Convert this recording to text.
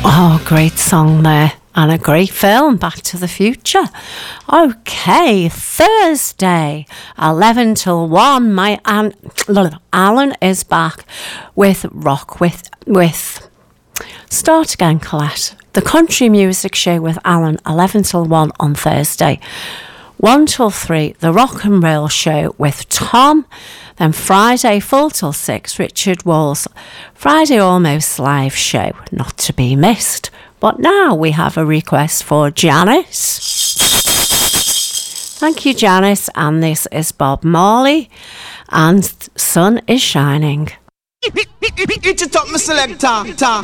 Oh, great song there. And a great film, Back to the Future. Okay, Thursday, 11 till 1. My Alan is back with Rock with Start Again, Colette. The country music show with Alan, 11 till 1 on Thursday. 1 till 3, the rock and roll show with Tom. Then Friday, 4 till 6, Richard Wall's Friday Almost Live show, not to be missed. But now we have a request for Janice. Thank you, Janice. And this is Bob Marley. And Sun is Shining. It's a top, my selector.